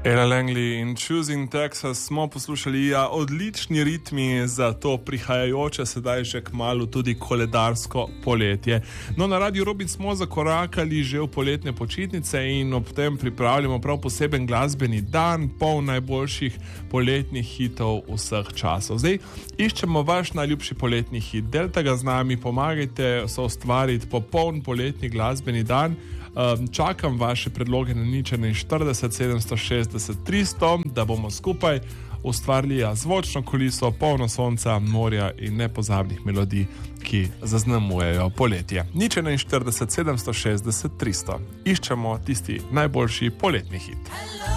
Ella Langley in Choosing Texas smo poslušali, odlični ritmi za to prihajajoče, sedaj že kmalu tudi koledarsko poletje. No, na Radiu Robin smo zakorakali že v poletne počitnice in ob tem pripravljamo prav poseben glasbeni dan, poln najboljših poletnih hitov vseh časov. Zdaj iščemo vaš najljubši poletni hit, delite ga z nami, pomagajte soustvariti popoln poletni glasbeni dan. Čakam vaše predloge na 040 760 300, da bomo skupaj ustvarili zvočno kuliso, polno sonca, morja in nepozabnih melodij, ki zaznamujejo poletje. 040 760 300. Iščemo tisti najboljši poletni hit.